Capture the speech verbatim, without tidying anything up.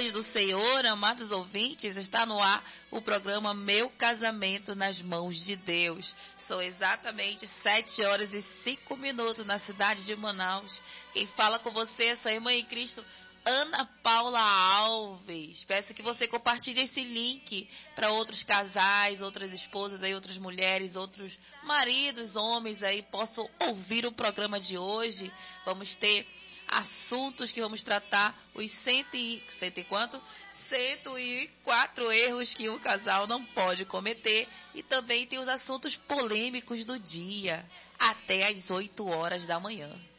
paz do Senhor, amados ouvintes, está no ar o programa Meu Casamento nas Mãos de Deus. São exatamente sete horas e cinco minutos na cidade de Manaus. Quem fala com você é sua irmã em Cristo, Ana Paula Alves. Peço que você compartilhe esse link para outros casais, outras esposas, aí, outras mulheres, outros maridos, homens aí possam ouvir o programa de hoje. Vamos ter assuntos que vamos tratar, os cento e, cento e quanto? cento e quatro erros que um casal não pode cometer, e também tem os assuntos polêmicos do dia, até às oito horas da manhã.